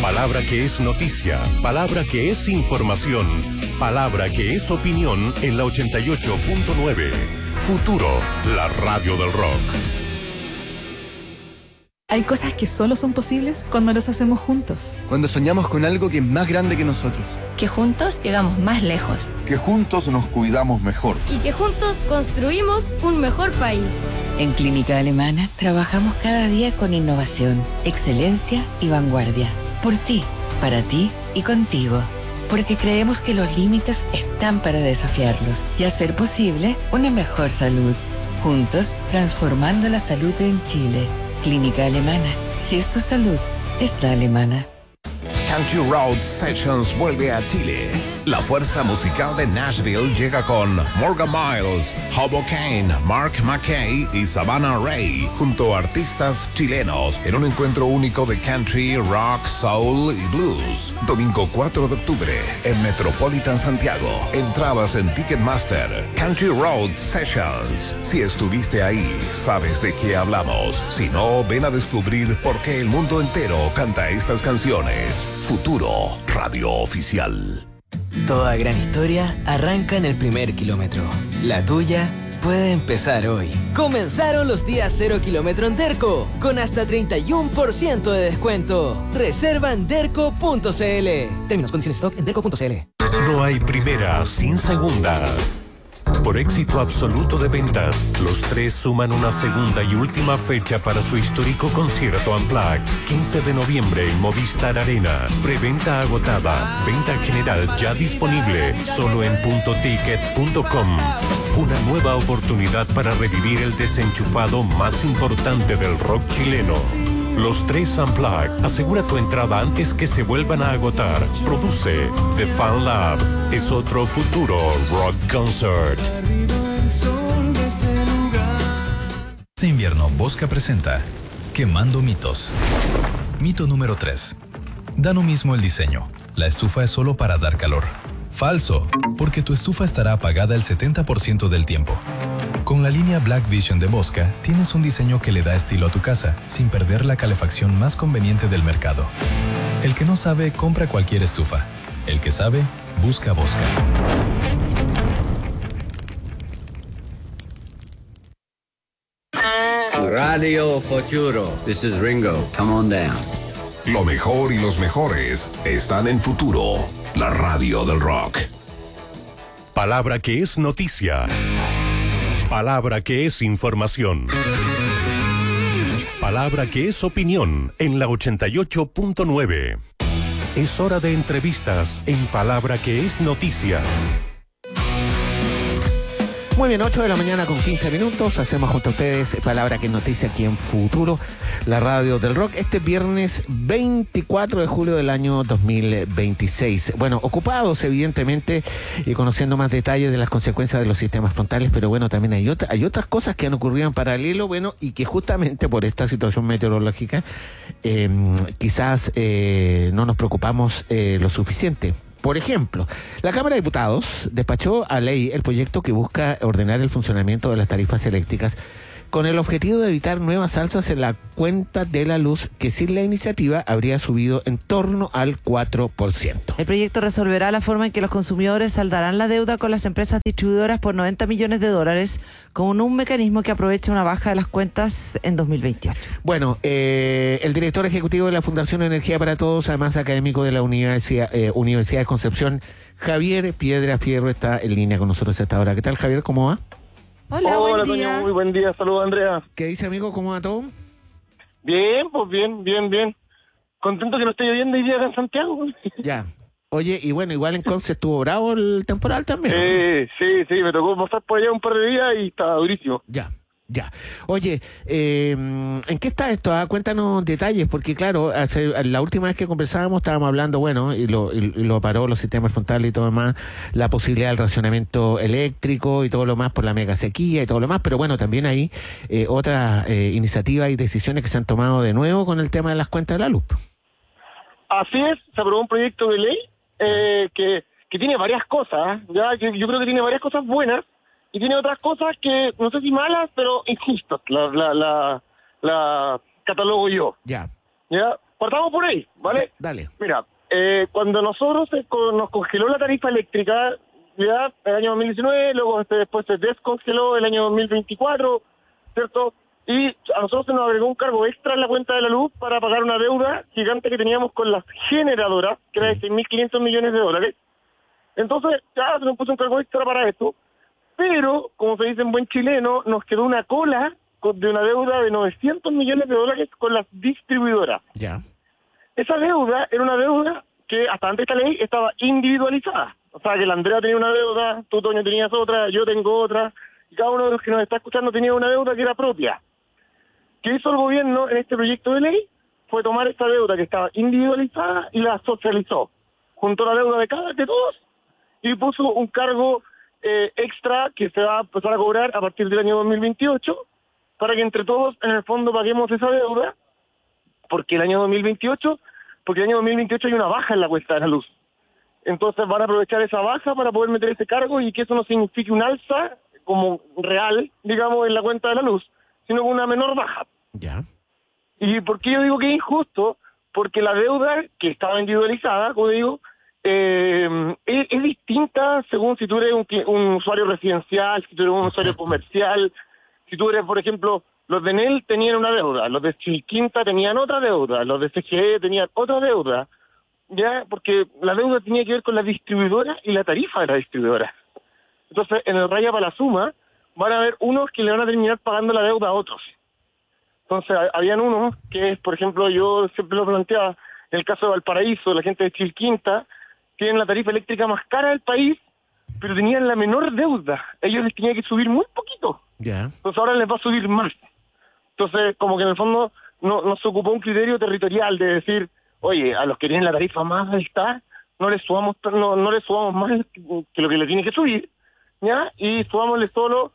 Palabra que es noticia, palabra que es información, palabra que es opinión en la 88.9. Futuro, la radio del rock. Hay cosas que solo son posibles cuando las hacemos juntos. Cuando soñamos con algo que es más grande que nosotros. Que juntos llegamos más lejos. Que juntos nos cuidamos mejor. Y que juntos construimos un mejor país. En Clínica Alemana trabajamos cada día con innovación, excelencia y vanguardia. Por ti, para ti y contigo. Porque creemos que los límites están para desafiarlos y hacer posible una mejor salud. Juntos, transformando la salud en Chile. Clínica Alemana. Si es tu salud, está alemana. Country Road Sessions vuelve a Chile. La fuerza musical de Nashville llega con Morgan Miles, Hobo Kane, Mark McKay y Savannah Ray, junto a artistas chilenos, en un encuentro único de country, rock, soul y blues. Domingo 4 de octubre, en Metropolitan Santiago. Entradas en Ticketmaster. Country Road Sessions. Si estuviste ahí, sabes de qué hablamos. Si no, ven a descubrir por qué el mundo entero canta estas canciones. Futuro, radio oficial. Toda gran historia arranca en el primer kilómetro. La tuya puede empezar hoy. Comenzaron los días 0 kilómetro en Derco, con hasta 31% de descuento. Reserva en derco.cl. Términos, condiciones, stock en derco.cl. No hay primera sin segunda. Por éxito absoluto de ventas, los tres suman una segunda y última fecha para su histórico concierto Unplugged, 15 de noviembre en Movistar Arena. Preventa agotada, venta general ya disponible, solo en puntoticket.com. Una nueva oportunidad para revivir el desenchufado más importante del rock chileno. Los tres Unplugged. Asegura tu entrada antes que se vuelvan a agotar. Produce The Fan Lab. Es otro futuro rock concert. Este invierno, Bosca presenta Quemando mitos. Mito número 3. Da lo mismo el diseño. La estufa es solo para dar calor. Falso, porque tu estufa estará apagada el 70% del tiempo. Con la línea Black Vision de Bosca, tienes un diseño que le da estilo a tu casa, sin perder la calefacción más conveniente del mercado. El que no sabe, compra cualquier estufa. El que sabe, busca Bosca. Radio Futuro. This is Ringo. Come on down. Lo mejor y los mejores están en Futuro, la radio del rock. Palabra que es noticia. Palabra que es información. Palabra que es opinión en la 88.9. Es hora de entrevistas en Palabra que es noticia. Muy bien, 8 de la mañana con 15 minutos. Hacemos junto a ustedes Palabra que es noticia aquí en Futuro, la radio del rock. Este viernes 24 de julio del año 2026. Bueno, ocupados evidentemente y conociendo más detalles de las consecuencias de los sistemas frontales, pero bueno, también hay otras cosas que han ocurrido en paralelo, bueno, y que justamente por esta situación meteorológica quizás no nos preocupamos lo suficiente. Por ejemplo, la Cámara de Diputados despachó a ley el proyecto que busca ordenar el funcionamiento de las tarifas eléctricas con el objetivo de evitar nuevas alzas en la cuenta de la luz, que sin la iniciativa habría subido en torno al 4%. El proyecto resolverá la forma en que los consumidores saldarán la deuda con las empresas distribuidoras por $90 millones, con un mecanismo que aprovecha una baja de las cuentas en 2028. Bueno, el director ejecutivo de la Fundación Energía para Todos, además académico de la Universidad de Concepción, Javier Piedra Fierro, está en línea con nosotros a esta hora. ¿Qué tal, Javier? ¿Cómo va? Hola, buen día. Toño, muy buen día. Saludos, Andrea. ¿Qué dice, amigo? ¿Cómo va todo? Bien, pues bien. Contento que no esté lloviendo hoy día acá en Santiago. Ya. Oye, y bueno, igual en Conce estuvo bravo el temporal también, ¿no? Sí, me tocó pasar por allá un par de días y estaba durísimo. Ya. Oye, ¿en qué está esto? Cuéntanos detalles, porque claro, la última vez que conversábamos estábamos hablando, bueno, y lo paró los sistemas frontales y todo lo demás, la posibilidad del racionamiento eléctrico y todo lo más por la mega sequía y todo lo más, pero bueno, también hay otras iniciativas y decisiones que se han tomado de nuevo con el tema de las cuentas de la luz. Así es, se aprobó un proyecto de ley que tiene varias cosas, ya que yo creo que tiene varias cosas buenas, y tiene otras cosas que, no sé si malas, pero injustas, la catalogo yo. Ya. partamos por ahí, ¿vale? Dale. Mira, cuando nosotros nos congeló la tarifa eléctrica, ya el año 2019, luego después se descongeló el año 2024, ¿cierto? Y a nosotros se nos agregó un cargo extra en la cuenta de la luz para pagar una deuda gigante que teníamos con las generadoras, que era de 6.500 millones de dólares. Entonces, ya se nos puso un cargo extra para esto, pero, como se dice en buen chileno, nos quedó una cola de una deuda de 900 millones de dólares con las distribuidoras. Ya. Esa deuda era una deuda que hasta antes de esta ley estaba individualizada. O sea, que la Andrea tenía una deuda, tú, Toño, tenías otra, yo tengo otra, y cada uno de los que nos está escuchando tenía una deuda que era propia. ¿Qué hizo el gobierno en este proyecto de ley? Fue tomar esta deuda que estaba individualizada y la socializó. Juntó la deuda de todos y puso un cargo extra que se va a empezar a cobrar a partir del año 2028 para que entre todos, en el fondo, paguemos esa deuda, porque el año 2028 hay una baja en la cuesta de la luz. Entonces van a aprovechar esa baja para poder meter ese cargo y que eso no signifique un alza como real, digamos, en la cuenta de la luz, sino con una menor baja. Ya. ¿Y por qué yo digo que es injusto? Porque la deuda que estaba individualizada, como digo, es distinta según si tú eres un usuario residencial, si tú eres un usuario comercial. Si tú eres, por ejemplo, los de Enel tenían una deuda, los de Chilquinta tenían otra deuda, los de CGE tenían otra deuda, ya, porque la deuda tenía que ver con la distribuidora y la tarifa de la distribuidora. Entonces, en el raya para la suma, van a haber unos que le van a terminar pagando la deuda a otros. Entonces, habían unos que, por ejemplo, yo siempre lo planteaba, en el caso de Valparaíso, la gente de Chilquinta, tienen la tarifa eléctrica más cara del país, pero tenían la menor deuda. Ellos les tenían que subir muy poquito. Ya. Entonces ahora les va a subir más. Entonces, como que en el fondo no se ocupó un criterio territorial de decir, oye, a los que tienen la tarifa más alta, no les subamos más que lo que le tiene que subir, ¿ya? Y subámosle solo,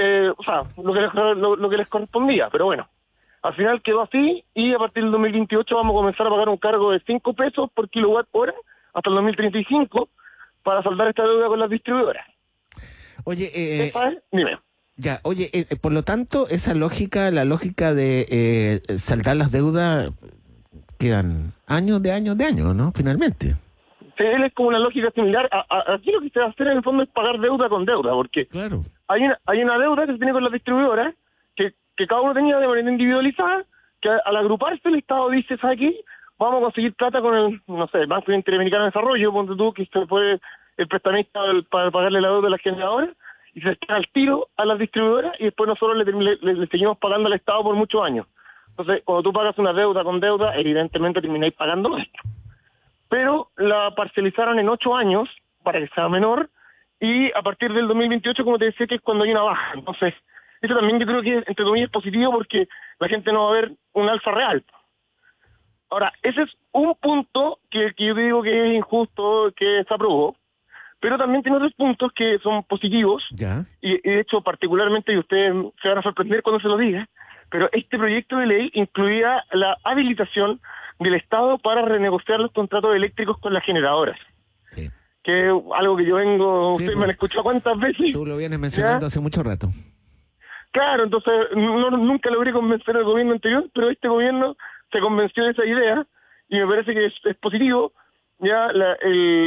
lo que les correspondía. Pero bueno, al final quedó así y a partir del 2028 vamos a comenzar a pagar un cargo de 5 pesos por kilowatt hora hasta el 2035 para saldar esta deuda con las distribuidoras. Oye, dime. Ya, oye, por lo tanto, esa lógica, la lógica de saldar las deudas, quedan años, ¿no? Finalmente. Sí, es como una lógica similar. Aquí lo que se va a hacer en el fondo es pagar deuda con deuda, porque claro, hay una deuda que se tiene con las distribuidoras, que cada uno tenía de manera individualizada, que al agruparse el Estado dice, ¿sabes qué? Vamos a conseguir plata con el, no sé, Banco Interamericano de Desarrollo, ponte tú, que se fue el prestamista para pagarle la deuda a las generadoras, y se está al tiro a las distribuidoras y después nosotros le seguimos pagando al Estado por muchos años. Entonces, cuando tú pagas una deuda con deuda, evidentemente termináis pagando esto. Pero la parcializaron en 8 años para que sea menor y a partir del 2028, como te decía, que es cuando hay una baja. Entonces, eso también yo creo que entre comillas es positivo porque la gente no va a ver un alza real. Ahora, ese es un punto que yo digo que es injusto que se aprobó. Pero también tiene otros puntos que son positivos, ya. Y de hecho particularmente, y ustedes se van a sorprender cuando se lo diga, pero este proyecto de ley incluía la habilitación del Estado para renegociar los contratos eléctricos con las generadoras. Sí. Que es algo que yo vengo, sí, ustedes me han escuchado cuántas veces. Tú lo vienes mencionando, ¿ya? Hace mucho rato. Claro, entonces nunca logré convencer al gobierno anterior, pero este gobierno se convenció de esa idea y me parece que es positivo. Ya la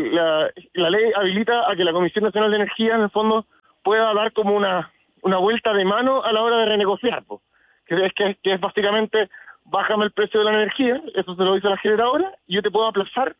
ley habilita a que la Comisión Nacional de Energía en el fondo pueda dar como una vuelta de mano a la hora de renegociar, que es básicamente bájame el precio de la energía, eso se lo dice la generadora, y yo te puedo aplazar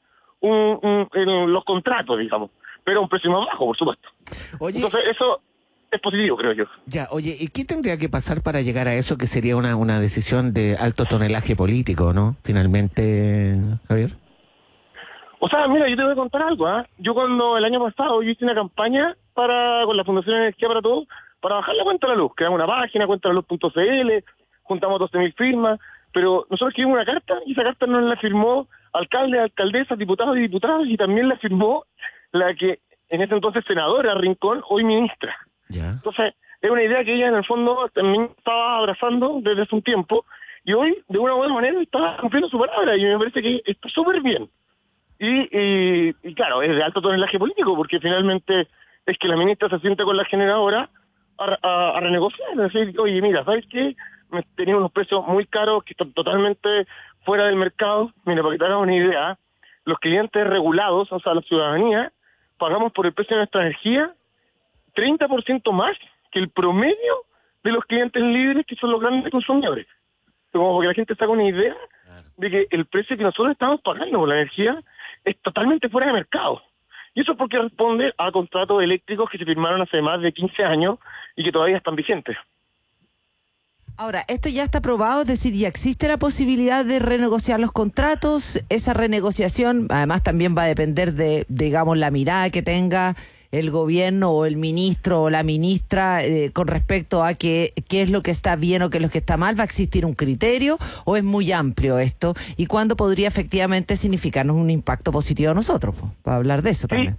los contratos, digamos, pero a un precio más bajo, por supuesto. Oye, entonces eso es positivo, creo yo. Ya, oye, ¿y qué tendría que pasar para llegar a eso, que sería una decisión de alto tonelaje político, ¿no? Finalmente, Javier. O sea, mira, yo te voy a contar algo, ¿ah? Yo cuando el año pasado yo hice una campaña con la Fundación Energía para Todos, para bajar la cuenta de la luz, creamos una página, cuentalaluz.cl, juntamos 12.000 firmas, pero nosotros escribimos una carta y esa carta nos la firmó alcaldes, alcaldesas, diputados y diputadas, y también la firmó la que en ese entonces senadora Rincón, hoy ministra. Ya. Entonces, es una idea que ella en el fondo también estaba abrazando desde hace un tiempo, y hoy, de una buena manera, está cumpliendo su palabra, y me parece que está súper bien. Y claro, es de alto tonelaje político, porque finalmente es que la ministra se siente con la generadora a renegociar, es decir, oye, mira, ¿sabes qué? Tenía unos precios muy caros que están totalmente fuera del mercado. Mira, para que te hagas una idea, los clientes regulados, o sea, la ciudadanía, pagamos por el precio de nuestra energía 30% más que el promedio de los clientes libres, que son los grandes consumidores. Como porque la gente se haga una idea de que el precio que nosotros estamos pagando por la energía es totalmente fuera de mercado. Y eso porque responde a contratos eléctricos que se firmaron hace más de 15 años y que todavía están vigentes. Ahora, esto ya está aprobado, es decir, ya existe la posibilidad de renegociar los contratos. Esa renegociación, además, también va a depender de, digamos, la mirada que tenga el gobierno o el ministro o la ministra con respecto a qué es lo que está bien o qué es lo que está mal. ¿Va a existir un criterio o es muy amplio esto? ¿Y cuándo podría efectivamente significarnos un impacto positivo a nosotros? Para hablar de eso también.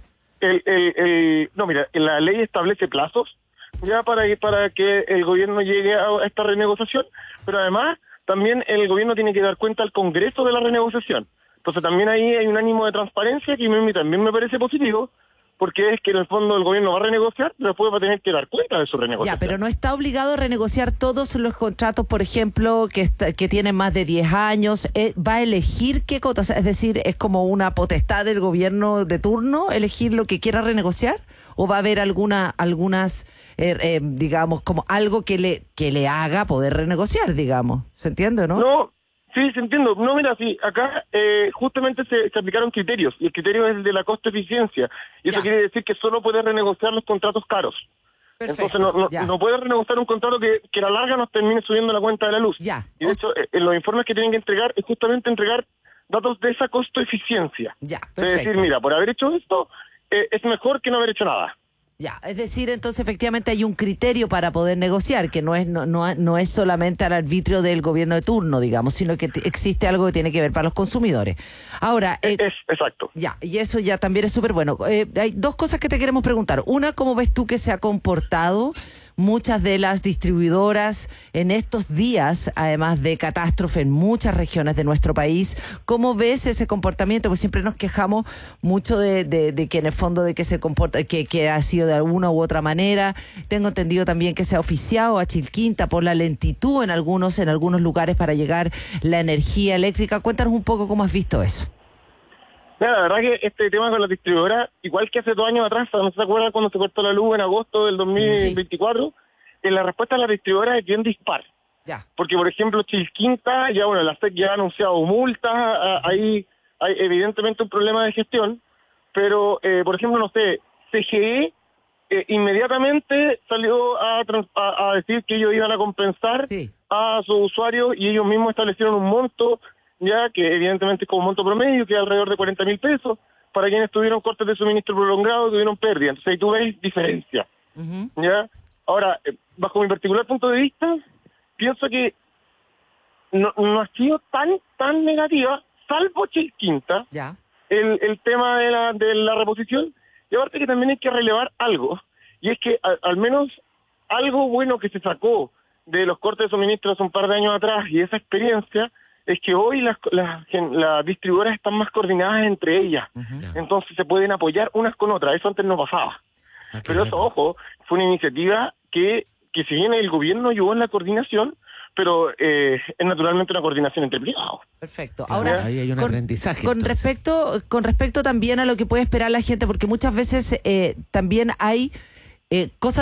No, mira, la ley establece plazos ya para que el gobierno llegue a esta renegociación, pero además también el gobierno tiene que dar cuenta al Congreso de la renegociación. Entonces también ahí hay un ánimo de transparencia que también me parece positivo, porque es que en el fondo el gobierno va a renegociar, pero después va a tener que dar cuenta de su renegociación. Ya, pero no está obligado a renegociar todos los contratos, por ejemplo, que tienen más de 10 años. ¿Va a elegir qué cosas? Es decir, ¿es como una potestad del gobierno de turno elegir lo que quiera renegociar? ¿O va a haber algunas, digamos, como algo que le haga poder renegociar, digamos? ¿Se entiende, no? No. Sí, se entiendo. No, mira, sí, acá justamente se aplicaron criterios, y el criterio es el de la costo-eficiencia, y eso quiere decir que solo puede renegociar los contratos caros. Perfecto. Entonces no puede renegociar un contrato que a la larga nos termine subiendo la cuenta de la luz. Ya. Y de hecho, en los informes que tienen que entregar es justamente entregar datos de esa costo-eficiencia. Ya, perfecto. Es decir, mira, por haber hecho esto, es mejor que no haber hecho nada. Ya, es decir, entonces efectivamente hay un criterio para poder negociar, que no es solamente al arbitrio del gobierno de turno, digamos, sino que existe algo que tiene que ver para los consumidores. Ahora, exacto. Ya, y eso ya también es súper bueno. Hay dos cosas que te queremos preguntar. Una, ¿cómo ves tú que se ha comportado muchas de las distribuidoras en estos días, además de catástrofe en muchas regiones de nuestro país? ¿Cómo ves ese comportamiento? Pues siempre nos quejamos mucho de que en el fondo de que se comporta, que ha sido de alguna u otra manera. Tengo entendido también que se ha oficiado a Chilquinta por la lentitud en algunos lugares para llegar la energía eléctrica. Cuéntanos un poco cómo has visto eso. Mira, la verdad que este tema con la distribuidora, igual que hace 2 años atrás, ¿no se acuerdan cuando se cortó la luz en agosto del 2024? Sí. La respuesta de la distribuidora es bien dispar. Ya. Porque, por ejemplo, Chilquinta, la SEC ya ha anunciado multas, hay evidentemente un problema de gestión, pero, por ejemplo, no sé, CGE inmediatamente salió a decir que ellos iban a compensar a sus usuarios, y ellos mismos establecieron un monto, ya que evidentemente es como monto promedio, que es alrededor de 40.000 pesos, para quienes tuvieron cortes de suministro prolongado y tuvieron pérdida. Entonces ahí tú ves diferencia. ¿Ya? Ahora, bajo mi particular punto de vista, pienso que no ha sido tan negativa, salvo Chilquinta, el tema de la reposición. Y aparte que también hay que relevar algo, y es que al menos algo bueno que se sacó de los cortes de suministro hace un par de años atrás, y esa experiencia, es que hoy las distribuidoras están más coordinadas entre ellas. Entonces se pueden apoyar unas con otras. Eso antes no pasaba. Pero eso, ojo, fue una iniciativa que si bien el gobierno ayudó en la coordinación, pero es naturalmente una coordinación entre privados. Perfecto. Ahora, ahí hay un aprendizaje. Con respecto también a lo que puede esperar la gente, porque muchas veces también hay cosas